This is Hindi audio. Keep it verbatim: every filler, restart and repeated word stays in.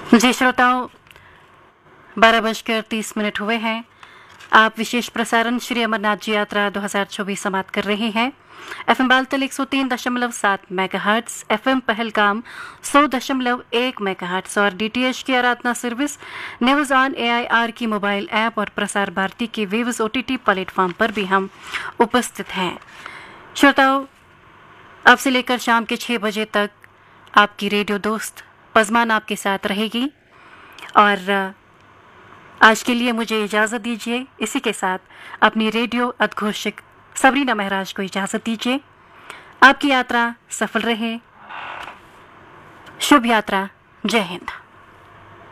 जी श्रोताओं, बारह बजकर तीस मिनट हुए हैं। आप विशेष प्रसारण श्री अमरनाथ जी यात्रा दो हज़ार चौबीस समाप्त कर रहे हैं। एफएम बालतल एक सौ तीन दशमलव सात मेगाहर्ट्ज, एफएम पहलगाम सौ दशमलव एक मेगाहर्ट्ज और डीटीएच की आराधना सर्विस न्यूज ऑन एआईआर की मोबाइल ऐप और प्रसार भारती के वेव्स ओटीटी प्लेटफॉर्म पर भी हम उपस्थित हैं। श्रोताओं, अब से लेकर शाम के छः बजे तक आपकी रेडियो दोस्त पज़मान आपके साथ रहेगी और आज के लिए मुझे इजाज़त दीजिए। इसी के साथ अपनी रेडियो उद्घोषक सबरीना महराज को इजाज़त दीजिए। आपकी यात्रा सफल रहे। शुभ यात्रा। जय हिंद।